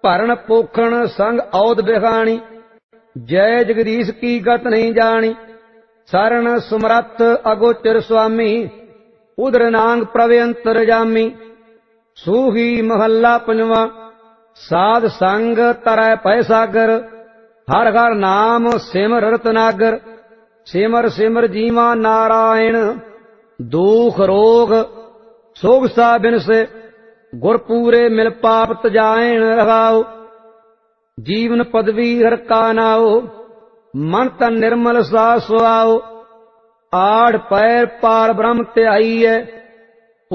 भरण पोखण संग औद बिहाणी। जय जगदीश की गत नहीं जानी। शरण सुमरत अगोचर स्वामी। उदर नांग प्रव्यंतर जामी। सूही महला पंजवा। साध संग तरय पै सागर। हर हर नाम सिमर रतनागर। सिमर सिमर जीवा नारायण। दुख रोग सोग सा बिन से। गुरपूरे मिल पाप तजाएण रहाओ। जीवन पदवी हर का नाओ। मन तन निर्मल सा सुआओ। आड़ पैर पार ब्रह्म ते आई है।